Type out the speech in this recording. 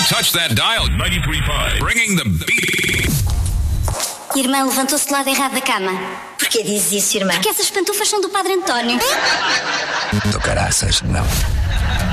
Don't touch that dial. 93.5. Bringing the beat. Irmã levantou-se do lado errado da cama. Porquê dizes isso, irmã? Porque essas pantufas são do Padre António. Do caraças, não.